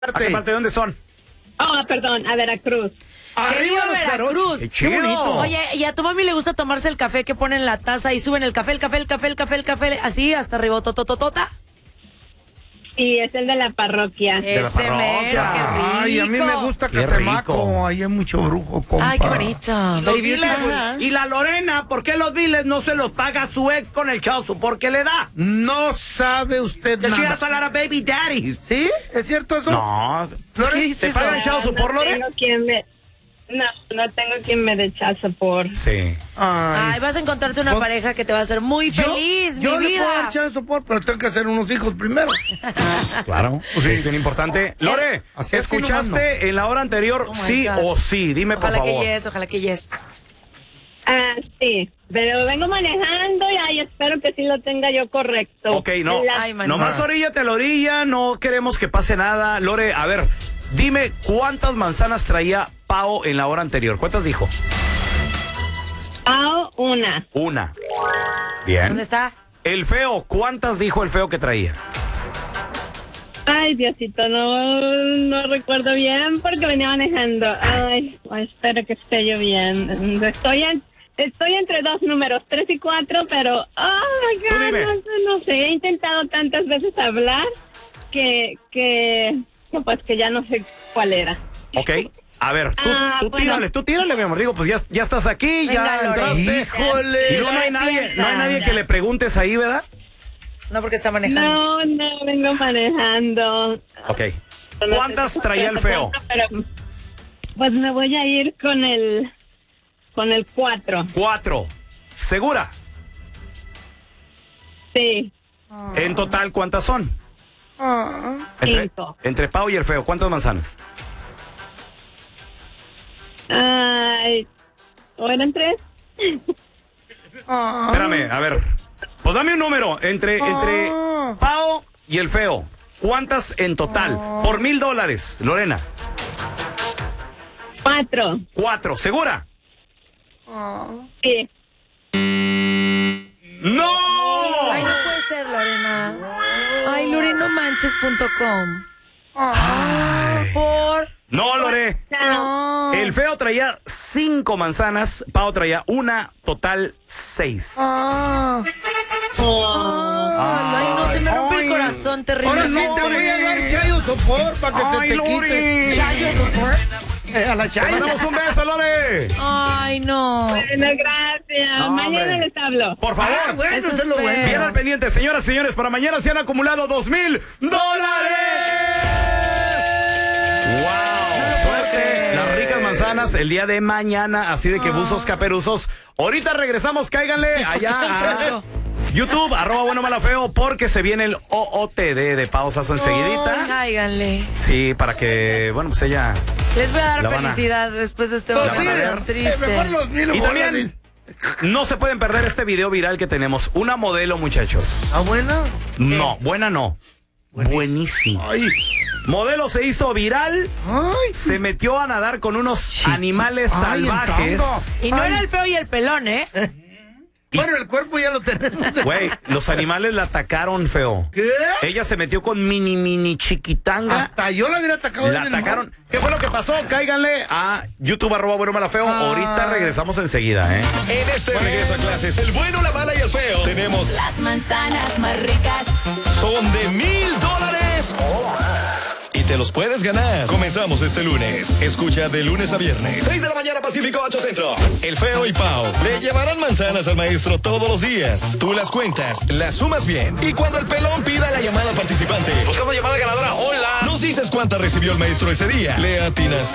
¿A qué parte? ¿De dónde son? Oh, perdón, a Veracruz. ¡Arriba Veracruz! ¡Qué bonito! Oye, y a tu mami le gusta tomarse el café que ponen en la taza y suben el café, así hasta arriba, tototota. Sí, es el de la parroquia. De la Ese parroquia. mero, qué rico. Ay, a mí me gusta Qué Catemaco. rico. Ahí hay mucho brujo, compa. Ay, qué bonito. Very beautiful. Y la Lorena, ¿por qué los biles no se los paga su ex con el child support que le da? No sabe usted Que she nada. has a lot of baby daddy. ¿Sí? ¿Es cierto eso? No. Flores, ¿Qué dice ¿Te pagan eso? child support, No Lore? tengo quien me... No tengo quien me dé child support. Sí. Ay, vas a encontrarte una Pues, pareja que te va a hacer muy feliz, yo mi le puedo dar vida. chance support, pero tengo que hacer unos hijos primero. Claro. Es bien importante. Lore, Así es, ¿escuchaste en la hora anterior Oh my sí God. o sí? Dime, por Ojalá favor. ojalá que yes. Ah, sí, pero vengo manejando y ay, espero que sí lo tenga yo correcto. Ok, no. Ay, man. Nomás oríllate a la orilla, no queremos que pase nada. Lore, a ver, dime cuántas manzanas traía Pao en la hora anterior. ¿Cuántas dijo? Pao, una. Una. Bien. ¿Dónde está? El feo, ¿cuántas dijo el feo que traía? Ay, Diosito, no recuerdo bien porque venía manejando. Ay, espero que esté yo bien. Estoy entre dos números, 3 y 4, pero Tú dime. no sé, he intentado tantas veces hablar que pues que ya no sé cuál era. Ok. A ver, tú Bueno. tírale, mi amor. Digo, pues ya estás aquí, Venga, ya Lore. entraste. Y ¡Híjole! luego no hay nadie Piensa. que le preguntes ahí, ¿verdad? No, porque está manejando. No, vengo manejando. Ok. ¿Cuántas traía el feo? Pero, pues me voy a ir con el 4. 4. ¿Segura? Sí, En total, ¿cuántas son? Entre, 5. entre Pau y el feo, ¿cuántas manzanas? Ay, ¿o eran 3? Espérame, a ver. Pues dame un número. Entre Pau y el feo, ¿cuántas en total? Por $1,000, Lorena. 4. 4. ¿Segura? Sí. ¡No! Ay, no puede ser, Lorena. Ay, lorenomanches.com. Por... No, Lore. No. El feo traía 5 manzanas, Pau traía una, total 6. Ay, no, se me rompe el corazón Ahora sí terrible. te voy a dar chayo sopor para que se te quite. Chayo support. A la Te chayo. mandamos un beso, Lore. Ay, no. Bueno, gracias. No, Mañana hombre. les hablo. Por favor. Bueno, Eso eso es lo espero. bueno. Bien al pendiente, señoras y señores, para mañana se han acumulado $2,000. ¡Wow! Suerte. Las ricas manzanas el día de mañana, así de que buzos caperuzos. Ahorita regresamos, cáiganle allá a YouTube, @buenomalafeo, porque se viene el OOTD de Pao Sasso enseguidita. Cáiganle. Sí, para que, bueno, pues ella... Les voy a dar La van a- felicidad después de este Pues momento sí, tan triste. mejor los 1,000 Y bolas. también no se pueden perder este video viral que tenemos. Una modelo, muchachos. ¿Ah, buena? No, buena no. Buenísima. Ay, Modelo se hizo viral, ay. se metió a nadar con unos animales Ay, en salvajes. tanga. Y no Ay. era el feo y el pelón, ¿eh? Bueno, el cuerpo ya lo tenemos. Güey, los animales la atacaron, feo. ¿Qué? Ella se metió con mini chiquitanga. Hasta yo la hubiera atacado La en el mar. atacaron. ¿Qué fue lo que pasó? Cáiganle a YouTube @buenomalafeo. Ahorita regresamos enseguida, ¿eh? En este regreso a clases, el bueno, la mala y el feo, tenemos Las manzanas más ricas. son de $1,000 o más. Y te los puedes ganar. Comenzamos este lunes. Escucha de lunes a viernes. 6 de la mañana Pacífico, 8 Centro. El feo y Pau le llevarán manzanas al maestro todos los días. Tú las cuentas, las sumas bien. Y cuando el pelón pida la llamada participante, Buscamos llamada ganadora. Hola. nos dices cuántas recibió el maestro ese día. Le atinas